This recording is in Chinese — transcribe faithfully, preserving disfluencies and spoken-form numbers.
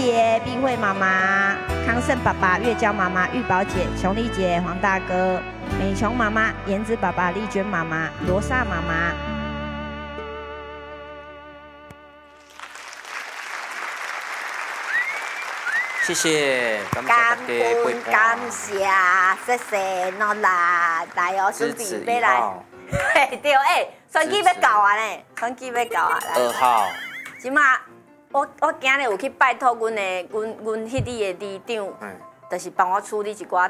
爷、碧慧妈妈、康胜爸爸、月娇妈妈、玉宝姐、琼丽姐、黄大哥、美琼妈妈、颜子爸爸、丽娟妈妈、罗莎妈妈。 谢谢，感谢感大家陪恩伴感谢，谢谢诺啦，来哦，准支持备要来一号， 对对，哎，选举要到啊呢，选举要到啊，来。 二号， 即马我我今日有去拜托阮的阮阮迄里的里长， 嗯， 就是帮我处理一寡